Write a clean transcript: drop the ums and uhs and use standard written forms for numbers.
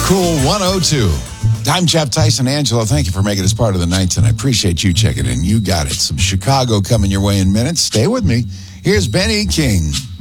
Cool 102. I'm Jeff Tyson. Angela, thank you for making this part of the night tonight. I appreciate you checking in. You got it. Some Chicago coming your way in minutes. Stay with me. Here's Benny King.